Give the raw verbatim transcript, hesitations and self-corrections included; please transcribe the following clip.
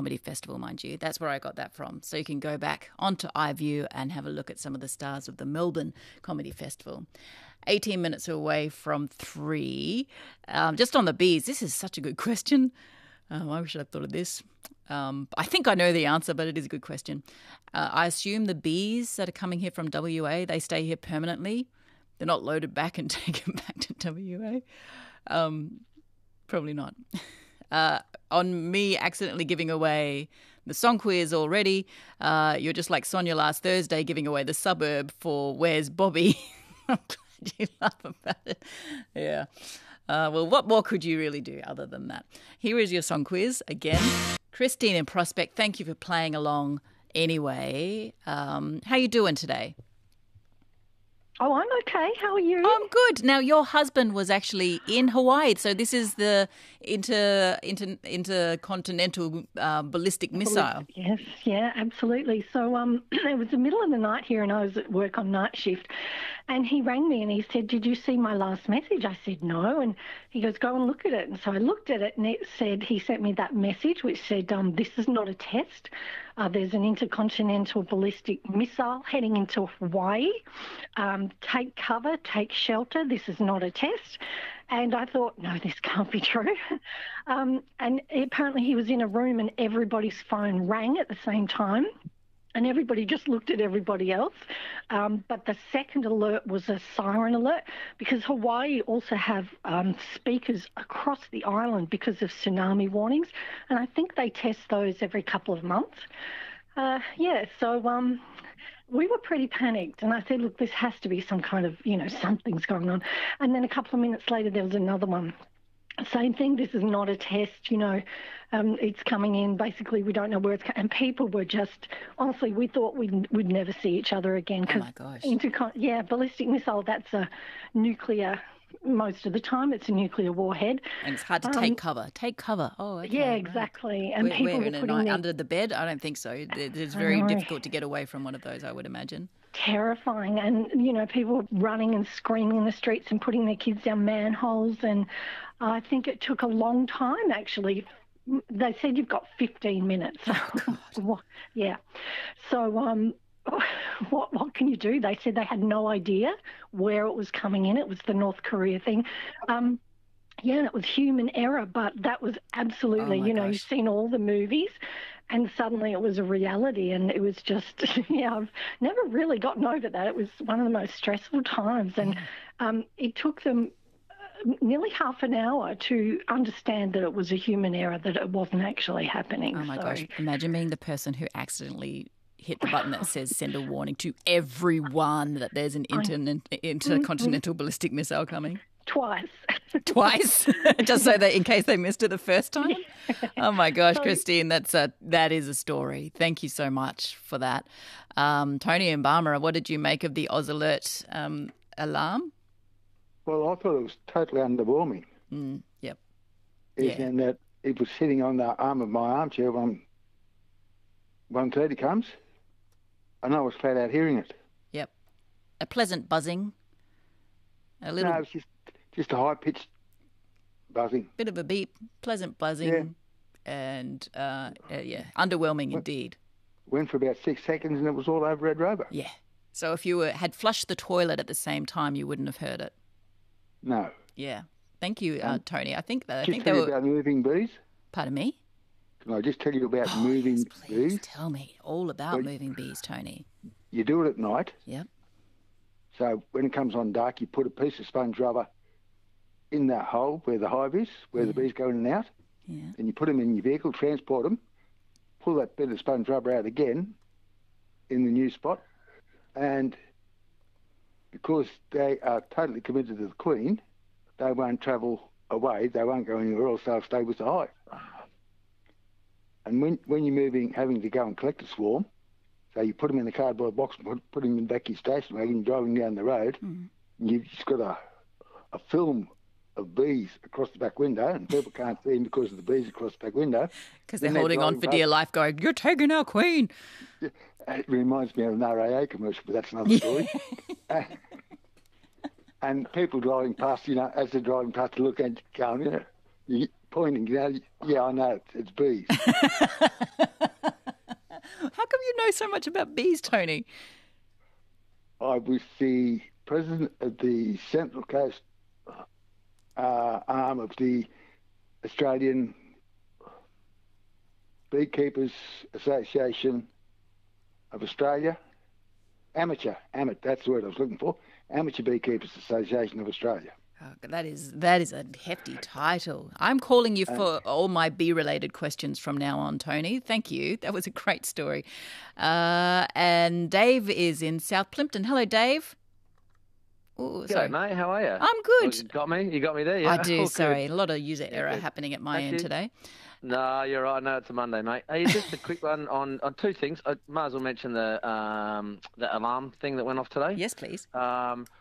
Comedy Festival, mind you. That's where I got that from. So you can go back onto iView and have a look at some of the stars of the Melbourne Comedy Festival. eighteen minutes away from three. Um, just on the bees, this is such a good question. Um, I wish I'd thought of this. Um, I think I know the answer, but it is a good question. Uh, I assume the bees that are coming here from W A, they stay here permanently. They're not loaded back and taken back to W A. Um, probably not. Uh, on me accidentally giving away the song quiz already, uh, you're just like Sonia last Thursday giving away the suburb for Where's Bobby? I'm glad you laugh about it. Yeah. Uh, well, what more could you really do other than that? Here is your song quiz again. Christine in Prospect, thank you for playing along anyway. Um, how you doing today? Oh, I'm okay. How are you? I'm good. Now, your husband was actually in Hawaii, so this is the inter, inter, intercontinental uh, ballistic missile. Yes, yeah, absolutely. So um, it was the middle of the night here and I was at work on night shift, and he rang me and he said, did you see my last message? I said, no. And he goes, go and look at it. And so I looked at it and it said, he sent me that message which said, um, this is not a test. Uh, there's an intercontinental ballistic missile heading into Hawaii. Um, take cover, take shelter. This is not a test. And I thought, no, this can't be true. um, and apparently he was in a room and everybody's phone rang at the same time. And everybody just looked at everybody else. Um, but the second alert was a siren alert, because Hawaii also have um, speakers across the island because of tsunami warnings. And I think they test those every couple of months. Uh, yeah, so um, we were pretty panicked. And I said, look, this has to be some kind of, you know, something's going on. And then a couple of minutes later, there was another one. Same thing, this is not a test, you know, um, it's coming in, basically we don't know where it's coming, and people were just, honestly, we thought we'd, we'd never see each other again. Oh my gosh. Intercon- yeah, ballistic missile, that's a nuclear, most of the time it's a nuclear warhead. And it's hard to um, take cover. Take cover. Oh, okay. Yeah, right. exactly. And we're, people we're were in putting a, their... under the bed? I don't think so. It's very difficult to get away from one of those, I would imagine. Terrifying. And, you know, people running and screaming in the streets and putting their kids down manholes. And I think it took a long time, actually. They said you've got fifteen minutes. Oh, God. Yeah. So um, what what can you do? They said they had no idea where it was coming in. It was the North Korea thing. Um, yeah, and it was human error, but that was absolutely, oh you know, gosh. you've seen all the movies. And suddenly it was a reality, and it was just, yeah, I've never really gotten over that. It was one of the most stressful times, and um, it took them uh, nearly half an hour to understand that it was a human error, that it wasn't actually happening. Oh, my so. gosh. Imagine being the person who accidentally hit the button that says send a warning to everyone that there's an inter- intercontinental ballistic missile coming. Twice. Twice? Just so that in case they missed it the first time? Yeah. Oh, my gosh, So- Christine, that's a, that is a story. Thank you so much for that. Um, Tony and Barbara, what did you make of the Oz Alert um, alarm? Well, I thought it was totally underwhelming. Mm, yep. Is Yeah. in that it was sitting on the arm of my armchair when one thirty comes, and I was flat out hearing it. Yep. A pleasant buzzing. A little No, it was just, just a high-pitched buzzing. bit of a beep, pleasant buzzing, Yeah. and, uh, uh, yeah, underwhelming indeed. Went for about six seconds, and it was all over Red Rover. Yeah. So if you were, had flushed the toilet at the same time, you wouldn't have heard it. No. Yeah. Thank you, uh, Tony. I think that I Just think tell they you were. about moving bees. Pardon me. Can I just tell you about Oh, moving yes, please bees? tell me all about Well, moving bees, Tony. You do it at night. Yep. So when it comes on dark, you put a piece of sponge rubber in that hole where the hive is, where the bees go in and out, Yeah. and you put them in your vehicle, transport them, pull that bit of sponge rubber out again in the new spot, and because they are totally committed to the queen, they won't travel away, they won't go anywhere else, they'll stay with the hive. And when, when you're moving, having to go and collect a swarm, so you put them in the cardboard box and put, put them in the back of your station wagon, you're driving down the road, Mm. and you've just got a, a film of bees across the back window, and people can't see them because of the bees across the back window. Because they're Then they're holding on driving for past- dear life, going, "You're taking our queen." It reminds me of an R A A commercial, but that's another story. uh, and people driving past, you know, as they're driving past to look at you, going, you know, you, pointing. You know, yeah, I know, it's, it's bees. How come you know so much about bees, Tony? I was the president of the Central Coast uh, arm of the Australian Beekeepers Association of Australia. Amateur, amateur, that's the word I was looking for. Amateur Beekeepers Association of Australia. Oh, that is that is a hefty title. I'm calling you for all my bee-related questions from now on, Tony. Thank you. That was a great story. Uh, and Dave is in South Plimpton. Hello, Dave. Ooh, sorry, G'day, mate. How are you? I'm good. Well, you got me? You got me there? Yeah. I do. Oh, sorry, good. a lot of user error good. happening at my Thank end you. today. No, you're right. No, it's a Monday, mate. Hey, just a quick one on, on two things. I might as well mention the um, the alarm thing that went off today. Yes, please. Um,